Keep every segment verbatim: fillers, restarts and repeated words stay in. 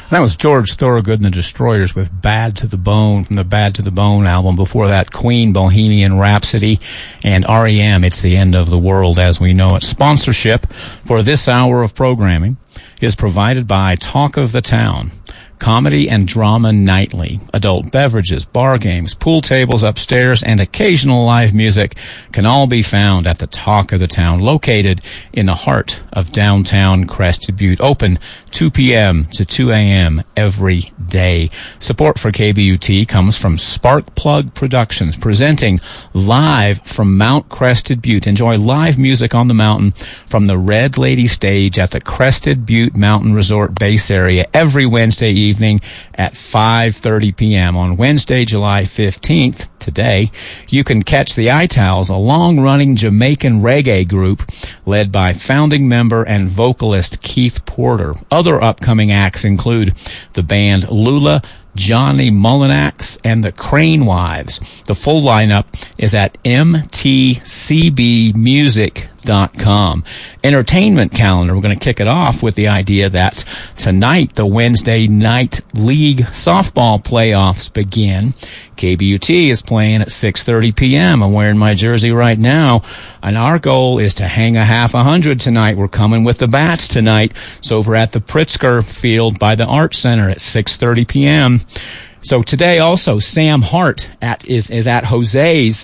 That was George Thorogood and the Destroyers with Bad to the Bone from the Bad to the Bone album. Before that, Queen, Bohemian Rhapsody, and R E M, It's the End of the World as We Know It. Sponsorship for this hour of programming is provided by Talk of the Town. Comedy and drama nightly, adult beverages, bar games, pool tables upstairs, and occasional live music can all be found at the Talk of the Town, located in the heart of downtown Crested Butte. Open two p.m. to two a.m. every day. Support for K B U T comes from Spark Plug Productions, presenting live from Mount Crested Butte. Enjoy live music on the mountain from the Red Lady stage at the Crested Butte Mountain Resort base area every Wednesday evening. evening at five thirty p.m. On Wednesday, July fifteenth, today, you can catch the Itals, a long-running Jamaican reggae group led by founding member and vocalist Keith Porter. Other upcoming acts include the band Lula, Johnny Mullinax, and the Crane Wives. The full lineup is at m t c b music dot com. Entertainment calendar. We're going to kick it off with the idea that tonight the Wednesday night league softball playoffs begin. K B U T is playing at six thirty p.m. I'm wearing my jersey right now, and our goal is to hang a half a hundred tonight. We're coming with the bats tonight. It's over at the Pritzker Field by the Art Center at six thirty p.m. So today also, Sam Hart at is is at Jose's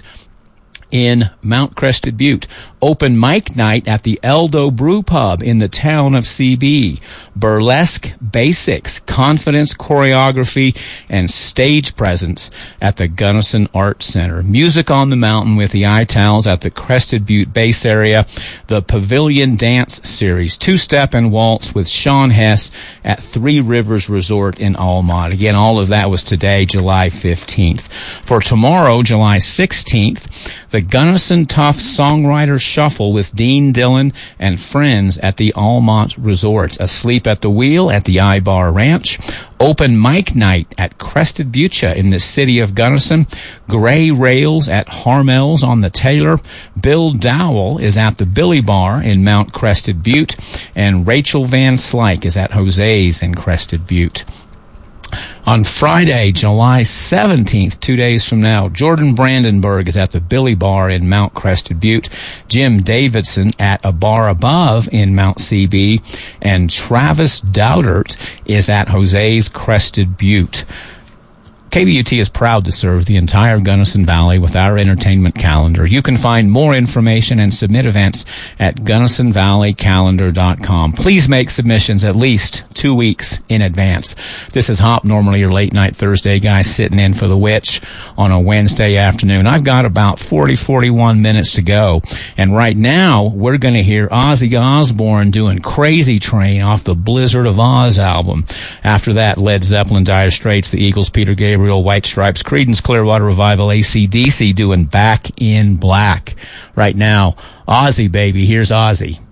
in Mount Crested Butte. Open mic night at the Eldo Brew Pub in the town of C B. Burlesque basics, confidence, choreography, and stage presence at the Gunnison Art Center. Music on the mountain with the Itals at the Crested Butte base area. The Pavilion Dance Series, two-step and waltz with Sean Hess at Three Rivers Resort in Almont. Again, all of that was today, July fifteenth. For tomorrow, July sixteenth, the Gunnison Tough Songwriter Shuffle with Dean Dillon and friends at the Almont Resort. Asleep at the Wheel at the I-Bar Ranch. Open mic night at Crested Butte in the city of Gunnison. Gray Rails at Harmel's on the Taylor. Bill Dowell is at the Billy Bar in Mount Crested Butte. And Rachel Van Slyke is at Jose's in Crested Butte. On Friday, July seventeenth, two days from now, Jordan Brandenburg is at the Billy Bar in Mount Crested Butte, Jim Davidson at a bar above in Mount C B, and Travis Dowdert is at Jose's Crested Butte. K B U T is proud to serve the entire Gunnison Valley with our entertainment calendar. You can find more information and submit events at gunnison valley calendar dot com. Please make submissions at least two weeks in advance. This is Hop, normally your late night Thursday guy sitting in for the Witch on a Wednesday afternoon. I've got about forty, forty-one minutes to go. And right now, we're going to hear Ozzy Osbourne doing Crazy Train off the Blizzard of Oz album. After that, Led Zeppelin, Dire Straits, the Eagles, Peter Gabriel, White Stripes, Creedence Clearwater Revival, A C D C doing Back in Black. Right now, Ozzy, baby. Here's Ozzy.